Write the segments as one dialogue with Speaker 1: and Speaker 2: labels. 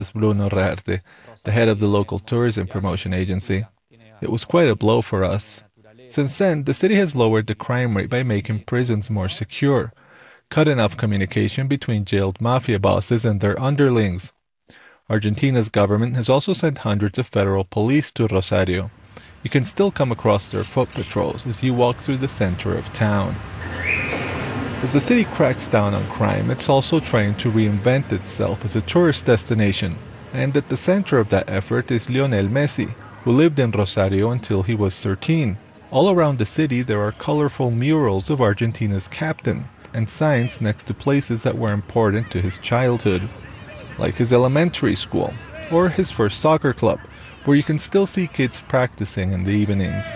Speaker 1: Bruno Rearte, the head of the local tourism promotion agency. It was quite a blow for us. Since then, the city has lowered the crime rate by making prisons more secure, cutting off communication between jailed mafia bosses and their underlings. Argentina's government has also sent hundreds of federal police to Rosario. You can still come across their foot patrols as you walk through the center of town. As the city cracks down on crime, it's also trying to reinvent itself as a tourist destination. And at the center of that effort is Lionel Messi, who lived in Rosario until he was 13. All around the city there are colorful murals of Argentina's captain, and signs next to places that were important to his childhood, like his elementary school, or his first soccer club, where you can still see kids practicing in the evenings.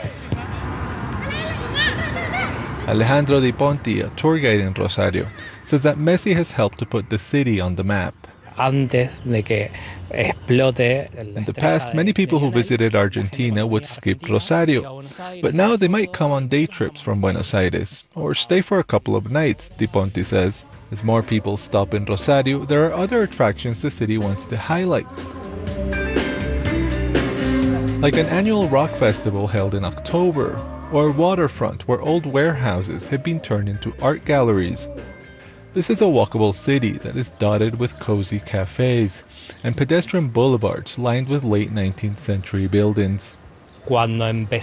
Speaker 1: Alejandro Di Ponti, a tour guide in Rosario, says that Messi has helped to put the city on the map. In the past, many people who visited Argentina would skip Rosario, but now they might come on day trips from Buenos Aires, or stay for a couple of nights, Di Ponti says. As more people stop in Rosario, there are other attractions the city wants to highlight, like an annual rock festival held in October, or a waterfront where old warehouses have been turned into art galleries. This is a walkable city that is dotted with cozy cafes and pedestrian boulevards lined with late 19th century buildings. We are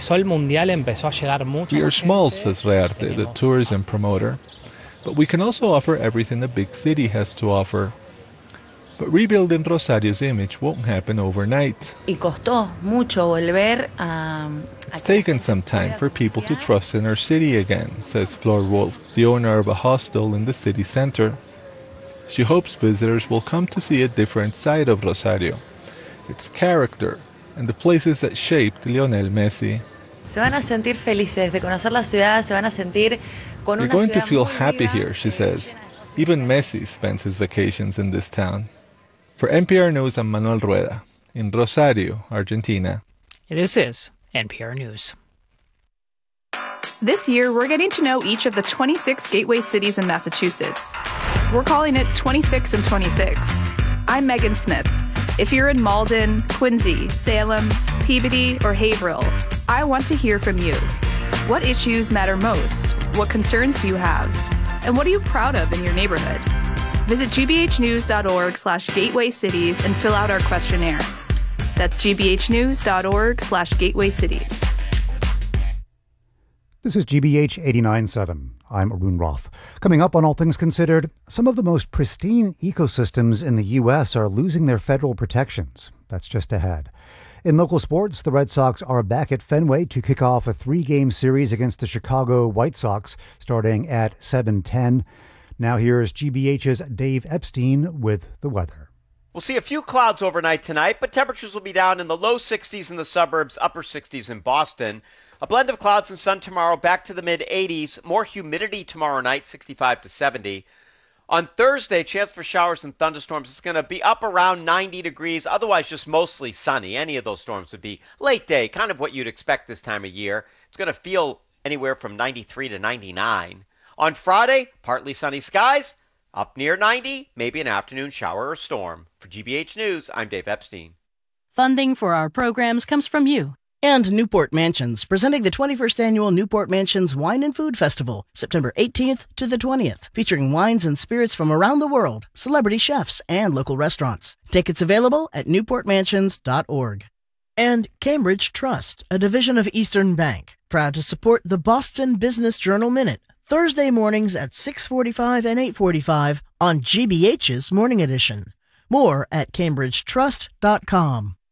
Speaker 1: small, says Rearte, the tourism promoter, but we can also offer everything a big city has to offer. But rebuilding Rosario's image won't happen overnight. It's taken some time for people to trust in our city again, says Flor Wolf, the owner of a hostel in the city center. She hopes visitors will come to see a different side of Rosario, its character, and the places that shaped Lionel Messi. You're going to feel happy here, she says. Even Messi spends his vacations in this town. For NPR News, I'm Manuel Rueda, in Rosario, Argentina.
Speaker 2: This is NPR News.
Speaker 3: This year, we're getting to know each of the 26 gateway cities in Massachusetts. We're calling it 26 and 26. I'm Megan Smith. If you're in Malden, Quincy, Salem, Peabody, or Haverhill, I want to hear from you. What issues matter most? What concerns do you have? And what are you proud of in your neighborhood? Visit gbhnews.org/gateway cities and fill out our questionnaire. That's gbhnews.org/gateway cities.
Speaker 4: This is GBH 89.7. I'm Arun Roth. Coming up on All Things Considered, some of the most pristine ecosystems in the U.S. are losing their federal protections. That's just ahead. In local sports, the Red Sox are back at Fenway to kick off a 3-game series against the Chicago White Sox starting at 7:10. Now here's GBH's Dave Epstein with the weather.
Speaker 5: We'll see a few clouds overnight tonight, but temperatures will be down in the low 60s in the suburbs, upper 60s in Boston. A blend of clouds and sun tomorrow, back to the mid-80s. More humidity tomorrow night, 65 to 70. On Thursday, chance for showers and thunderstorms is going to be up around 90 degrees, otherwise just mostly sunny. Any of those storms would be late day, kind of what you'd expect this time of year. It's going to feel anywhere from 93 to 99. On Friday, partly sunny skies, up near 90, maybe an afternoon shower or storm. For GBH News, I'm Dave Epstein.
Speaker 6: Funding for our programs comes from you. And Newport Mansions, presenting the 21st Annual Newport Mansions Wine and Food Festival, September 18th to the 20th, featuring wines and spirits from around the world, celebrity chefs, and local restaurants. Tickets available at newportmansions.org. And Cambridge Trust, a division of Eastern Bank, proud to support the Boston Business Journal Minute, Thursday mornings at 6:45 and 8:45 on GBH's Morning Edition. More at cambridgetrust.com.